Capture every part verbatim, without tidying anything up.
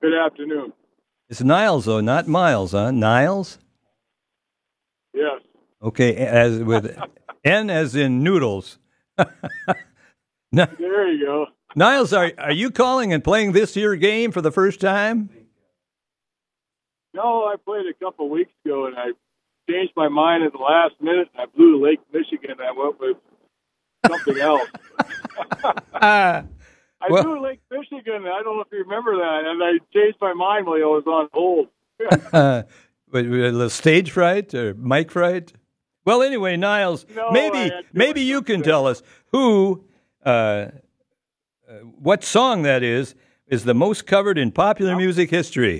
Good afternoon. It's Niles, though, not Miles, huh? Niles? Yes. Okay, as with N as in noodles. No, There you go. Niles, are are you calling and playing this here game for the first time? No, I played a couple weeks ago, and I changed my mind at the last minute. And I blew to Lake Michigan. And I went with something else. Uh, I well, blew Lake Michigan. I don't know if you remember that. And I changed my mind while I was on hold. uh, with, with a little stage fright or mic fright? Well, anyway, Niles, No, I maybe had to maybe do you can something. tell us who, uh, uh, what song that is, is the most covered in popular music history.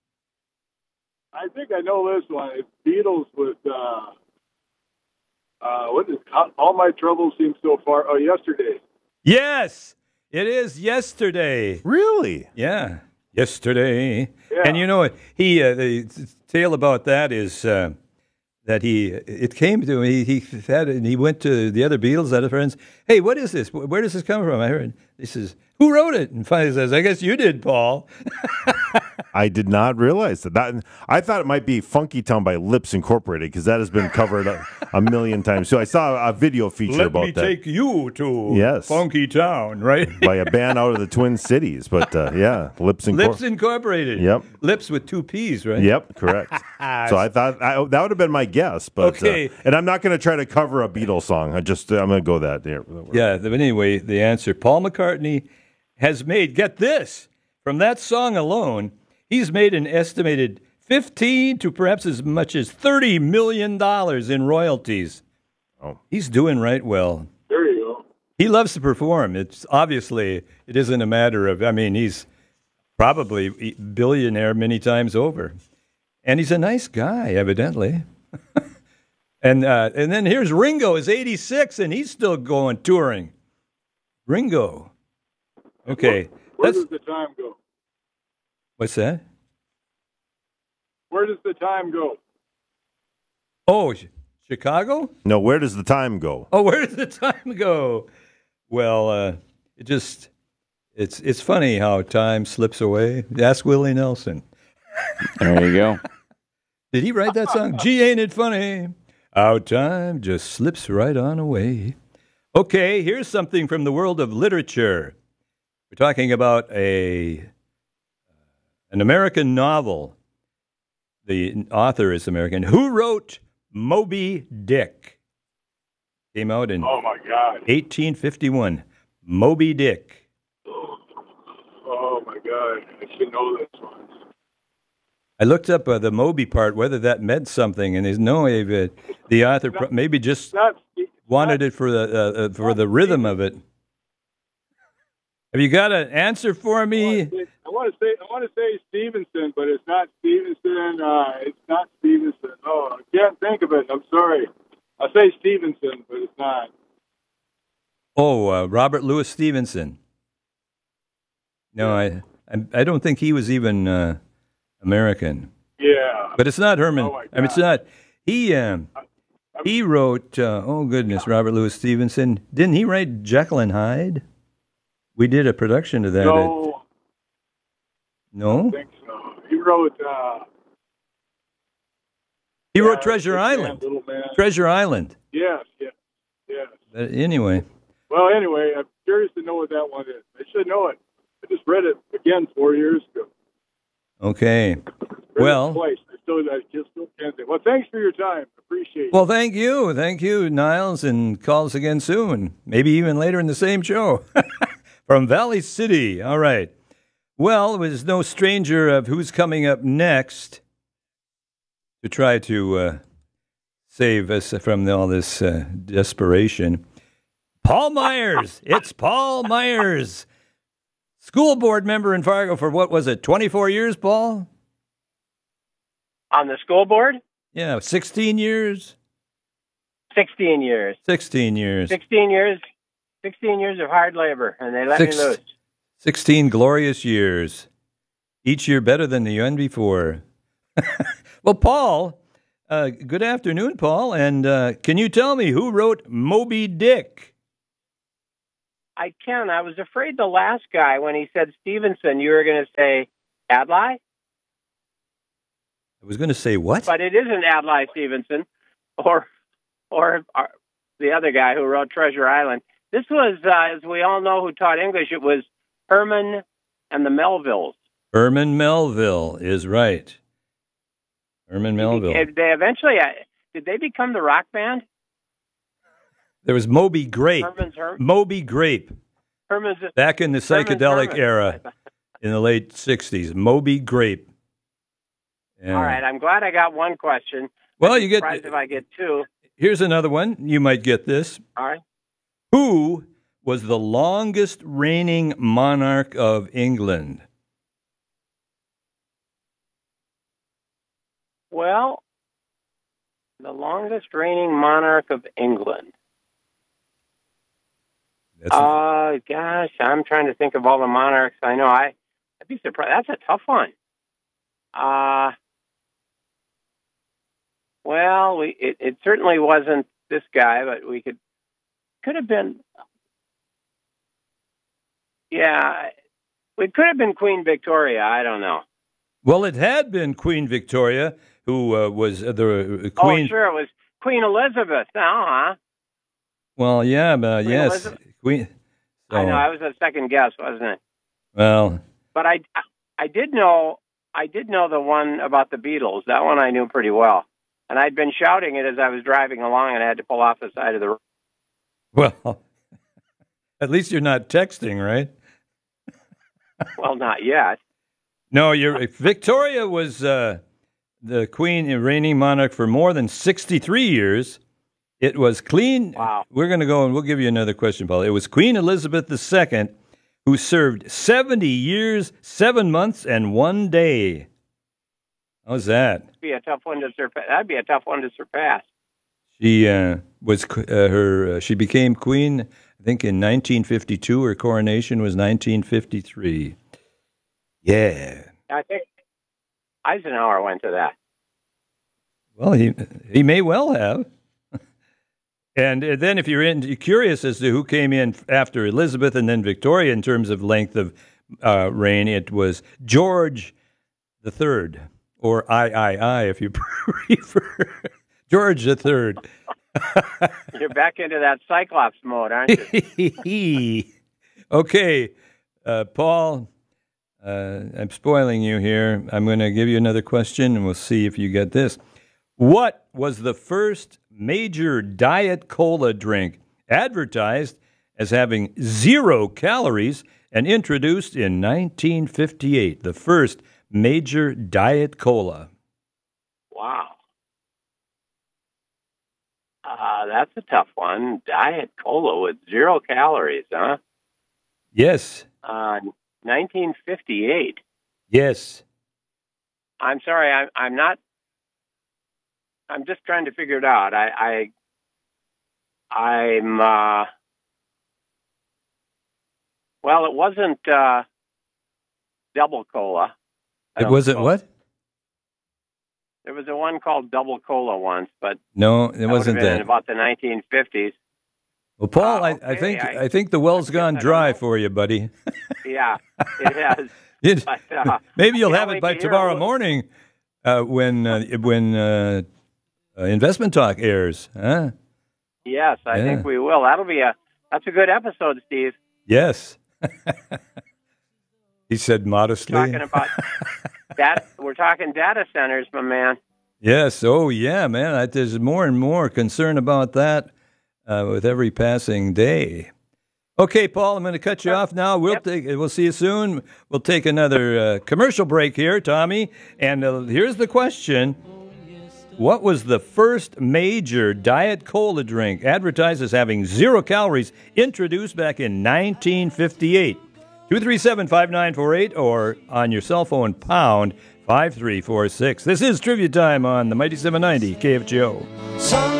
I think I know this one. It's Beatles with, uh, uh, what is All My Troubles Seem So Far. Oh, Yesterday. Yes, it is Yesterday. Really? Yeah, Yesterday. Yeah. And you know, he uh, the tale about that is uh, that he it came to him. He he had and he went to the other Beatles, other friends. Hey, what is this? Where does this come from? I heard. He says, who wrote it? And finally says, I guess you did, Paul. I did not realize that. that I thought it might be Funky Town by Lips Incorporated because that has been covered a, a million times. So I saw a video feature Let about me that take you to Yes. Funky Town, right? by a band out of the Twin Cities. But uh, yeah, Lips Lips Incorporated. Incorporated. Yep. Lips with two P's, right? Yep, correct. So I thought I, that would have been my guess, but Okay. uh, and I'm not going to try to cover a Beatles song. I just I'm going to go that there. Yeah, but anyway, the answer, Paul McCartney has made, get this, from that song alone, he's made an estimated fifteen to perhaps as much as thirty million dollars in royalties. Oh. He's doing right well. There you go. He loves to perform. It's obviously, it isn't a matter of, I mean, he's probably billionaire many times over. And he's a nice guy, evidently. and uh, and then here's Ringo, is eighty-six, and he's still going touring. Ringo. Okay. Where That's, does the time go? what's that? Where does the time go? Oh, Ch- Chicago? No, where does the time go? Oh, where does the time go? Well, uh, it just, it's it's funny how time slips away. Ask Willie Nelson. There you go. Did he write that song? Gee, ain't it funny? How time just slips right on away. Okay, here's something from the world of literature. We're talking about a an American novel. The author is American. Who wrote Moby Dick? Came out in Oh, my God. eighteen fifty-one. Moby Dick. Oh, my God. I should know this one. I looked up uh, the Moby part, whether that meant something, and there's no way that the author pro- maybe just Not, Ste- wanted it for the uh, uh, for the rhythm of it. Have you got an answer for I me? want to say I want to say Stevenson, but it's not Stevenson. Uh, it's not Stevenson. Oh, I can't think of it. I'm sorry. I say Stevenson, but it's not. Oh, uh, Robert Louis Stevenson. No, I I, I don't think he was even uh, American. Yeah. But it's not Herman. Oh, my I mean, it's God. not. He um, he wrote. Uh, oh goodness, Robert Louis Stevenson. Didn't he write Jekyll and Hyde? We did a production of that. No, At, no, I think so. He wrote. Uh, he yeah, wrote Treasure Big Man, Island. Little Man. Treasure Island. Yes, yes, yes. But anyway, Well, anyway, I'm curious to know what that one is. I should know it. I just read it again four years ago. okay. Read Well. it twice. I still, I just still can't think. Well, thanks for your time. Appreciate it. Well, thank you. Thank you, Niles, and call us again soon. Maybe even later in the same show. From Valley City. All right. Well, it was no stranger of who's coming up next to try to uh, save us from all this uh, desperation. Paul Myers. It's Paul Myers. School board member in Fargo for what was it, twenty-four years, Paul? On the school board? Yeah, sixteen years? sixteen years. sixteen years. sixteen years. sixteen years of hard labor, and they let Six- me loose. sixteen glorious years. Each year better than the one before. Well, Paul, uh, good afternoon, Paul. And uh, can you tell me who wrote Moby Dick? I can. I was afraid the last guy, when he said Stevenson, you were going to say Adlai? I was going to say what? But it isn't Adlai Stevenson or or uh, the other guy who wrote Treasure Island. This was, uh, as we all know who taught English, it was Herman and the Melvilles. Herman Melville is right. Herman Melville. They, they eventually, uh, did they become the rock band? There was Moby Grape. Herman's Her- Moby Grape. Herman's, Back in the psychedelic Herman. era in the late sixties. Moby Grape. Yeah. All right, I'm glad I got one question. Well, I'd be you get. surprised if I get two. Here's another one. You might get this. All right. Who was the longest reigning monarch of England? Well, the longest reigning monarch of England. That's Uh, gosh, I'm trying to think of all the monarchs I know. I, I'd be surprised. That's a tough one. Uh, well, we it, it certainly wasn't this guy, but we could could have been. Yeah, it could have been Queen Victoria. I don't know. well, it had been Queen Victoria, who uh, was the Queen. Oh, sure, it was Queen Elizabeth. Now, huh? Well, yeah, but Queen yes, Elizabeth? Queen. I know. so- I was a second guess, wasn't it? Well, But I, I did know, I did know the one about the Beatles. That one I knew pretty well, and I'd been shouting it as I was driving along, and I had to pull off the side of the road. well, at least you're not texting, right? Well, not yet. No, you're Victoria was uh, the queen, uh, reigning monarch for more than sixty-three years. It was Queen. Wow. We're going to go and we'll give you another question, Paul. It was Queen Elizabeth the Second, who served seventy years, seven months, and one day. How's that? That'd be a tough one to surpass. That'd be a tough one to surpass. She uh, was uh, her. Uh, she became queen, I think, in nineteen fifty-two. Her coronation was nineteen fifty-three. Yeah. I think Eisenhower went to that. Well, he he may well have. And uh, then, if you're in, curious as to who came in after Elizabeth and then Victoria in terms of length of uh, reign, it was George the Third, or I I I, if you prefer, George the Third. You're back into that Cyclops mode, aren't you? Okay, uh, Paul, uh, I'm spoiling you here. I'm going to give you another question, and we'll see if you get this. What was the first major diet cola drink advertised as having zero calories and introduced in nineteen fifty-eight? The first major diet cola. Wow. Uh, that's a tough one. Diet Cola with zero calories, huh? Yes, Uh, nineteen fifty-eight. yes. I'm sorry, I'm, I'm not. I'm just trying to figure it out. I, I I'm. Uh, well, it wasn't uh, Double Cola. I It don't wasn't know. what? There was a one called Double Cola once, but No, it that wasn't would have been in that. about the nineteen fifties. Well, Paul, Oh, I, I okay, think I- I, think the well's I guess gone I don't dry know. for you, buddy. Yeah, it has. It- But, uh, maybe you'll yeah, have we it by can hear a tomorrow little- morning uh, when uh, when uh, uh, Investment Talk airs. Huh? Yes, I Yeah. think we will. That'll be a. That's a good episode, Steve. Yes. He said modestly. Talking about that. We're talking data centers, my man. Yes. Oh, yeah, man. I, there's more and more concern about that uh, with every passing day. Okay, Paul, I'm going to cut you off now. We'll Yep. take. We'll see you soon. We'll take another uh, commercial break here, Tommy. And uh, here's the question: what was the first major diet cola drink advertised as having zero calories, introduced back in nineteen fifty-eight? two three seven, five nine four eight or on your cell phone, pound five three four six. This is Trivia Time on the Mighty seven ninety K F G O.